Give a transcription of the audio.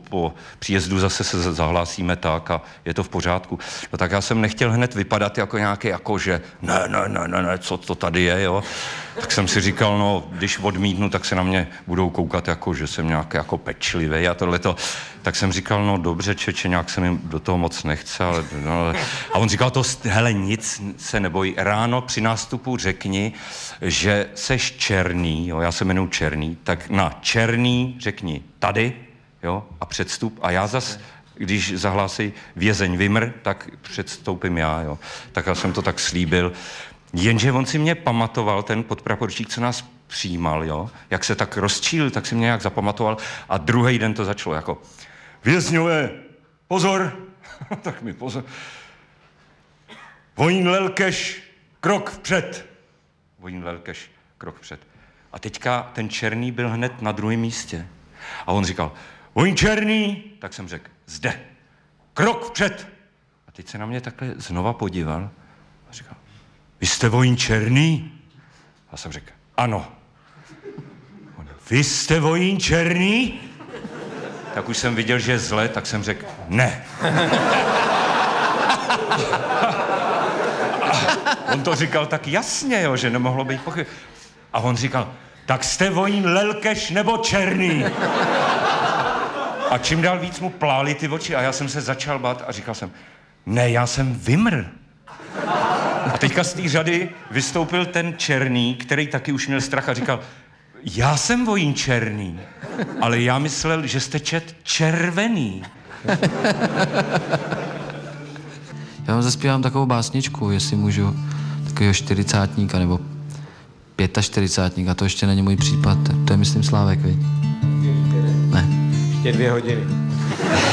po příjezdu zase se zahlásíme tak a je to v pořádku. No tak já jsem nechtěl hned vypadat jako nějaký, jako že ne, co to tady je, jo. Tak jsem si říkal, no, když odmítnu, tak se na mě budou koukat jako, že jsem nějaký jako pečlivý a tohleto. Tak jsem říkal, no dobře, čeče, nějak se mi do toho moc nechce, ale no. A on říkal to, hele, nic se neboj, ráno při nástupu řekni, že seš černý, jo, já se jmenuji Černý, tak na černý řekni tady, jo, a předstup a já zas, když zahlásí vězeň vymr, tak předstoupím já, jo. Tak já jsem to tak slíbil. Jenže on si mě pamatoval, ten podpraporčík, co nás přijímal, jo, jak se tak rozčílil, tak si mě nějak zapamatoval a druhý den to začalo jako vězňové, pozor, tak mi pozor. Vojín Lelkeš, krok vpřed. Vojín Lelkeš, krok vpřed. A teďka ten Černý byl hned na druhém místě. A on říkal, vojín Černý, tak jsem řekl, zde, krok vpřed. A teď se na mě takhle znova podíval a říkal, vy jste vojín Černý? A jsem řekl, ano. On, vy jste vojín Černý? Tak už jsem viděl, že je zle, tak jsem řekl, ne. On to říkal tak jasně, jo, že nemohlo být pochyb. A on říkal, tak jste vojín Lelkeš nebo Černý? A čím dál víc mu plály ty oči a já jsem se začal bát a říkal jsem, ne, já jsem vymr. A teďka z té řady vystoupil ten Černý, který taky už měl strach a říkal, já jsem vojín Černý, ale já myslel, že jste čet Červený. Já vám zaspívám takovou básničku, jestli můžu, takového 40 nebo 45, to ještě není můj případ, to je myslím Slávek, viď? Ne. Ještě 2 hodiny.